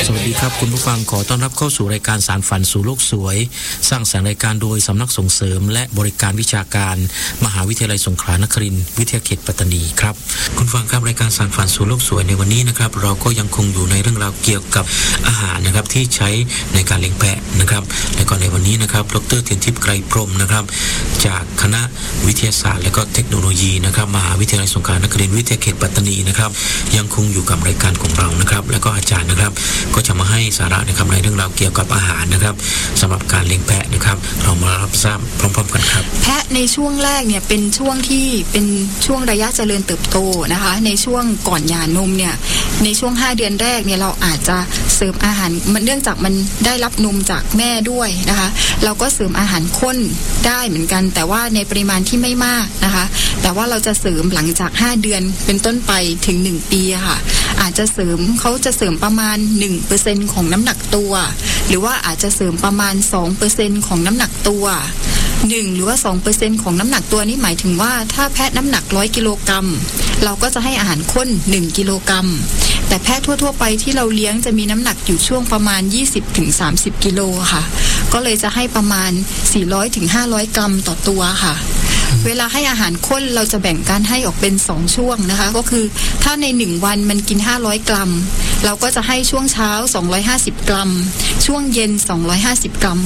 สวัสดีครับคุณผู้ฟังขอต้อนรับเข้าสู่รายการสารฝันสู่โลกสวยสร้างสรรค์รายการโดยสำนักส่งเสริมและบริการวิชาการมหาวิทยาลัยสงขลานครินทร์วิทยาเขตปัตตานีครับคุณผู้ฟังครับรายการสารฝันสู่โลกสวยในวันนี้นะครับเราก็ยังคงอยู่ในเรื่องราวเกี่ยวกับอาหารนะครับที่ใช้ในการเลี้ยงแพะนะครับและก็ในวันนี้นะครับดร.เทียนทิพย์ไกรพรหมนะครับจากคณะวิทยาศาสตร์และก็เทคโนโลยีนะครับมหาวิทยาลัยสงขลานครินทร์วิทยาเขตปัตตานีนะครับยังคงอยู่กับรายการของเรานะครับและก็อาจารย์นะครับก็จะมาให้สาระนะครับในเรื่องราวเกี่ยวกับอาหารนะครับสำหรับการเลี้ยงแพะนะครับเรามารับทราบพร้อมๆกันครับแพะในช่วงแรกเนี่ยเป็นช่วงที่เป็นช่วงระยะเจริญเติบโตนะคะในช่วงก่อนหย่านมเนี่ยในช่วง5เดือนแรกเนี่ยเราอาจจะเสริมอาหารมันเนื่องจากมันได้รับนมจากแม่ด้วยนะคะเราก็เสริมอาหารข้นได้เหมือนกันแต่ว่าในปริมาณที่ไม่มากนะคะแต่ว่าเราจะเสริมหลังจาก5เดือนเป็นต้นไปถึง1ปีค่ะอาจจะเสริมเขาจะเสริมประมาณ 1% ของน้ำหนักตัวหรือว่าอาจจะเสริมประมาณ 2% ของน้ำหนักตัว1หรือว่า 2% ของน้ำหนักตัวนี่หมายถึงว่าถ้าแพะน้ำหนัก100กิโลกรัมเราก็จะให้อาหารข้น1กิโลกรัมแต่แพะทั่วๆไปที่เราเลี้ยงจะมีน้ำหนักอยู่ช่วงประมาณ 20-30 กิโลค่ะก็เลยจะให้ประมาณ 400-500 กรัมต่อตัวค่ะเวลาให้อาหารข้นเราจะแบ่งการให้ออกเป็น2ช่วงนะคะก็คือถ้าใน1วันมันกิน500กรัมเราก็จะให้ช่วงเช้า250กรัมช่วงเย็น250กรัม